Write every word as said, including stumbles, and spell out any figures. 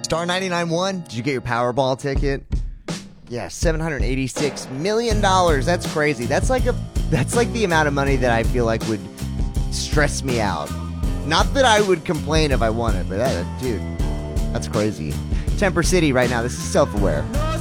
Star ninety-nine won. Did you get your Powerball ticket? Yeah, seven hundred eighty-six million dollars. That's crazy. That's like a that's like the amount of money that I feel like would stress me out. Not that I would complain if I won it, but that, dude, that's crazy. Temper City right now. This is Self-Aware.